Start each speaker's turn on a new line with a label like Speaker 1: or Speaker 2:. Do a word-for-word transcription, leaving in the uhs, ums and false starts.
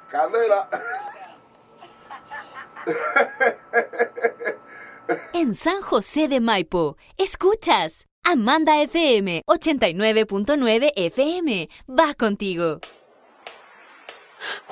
Speaker 1: Candela.
Speaker 2: En San José de Maipo, escuchas Amanda F M ochenta y nueve punto nueve F M. Va contigo.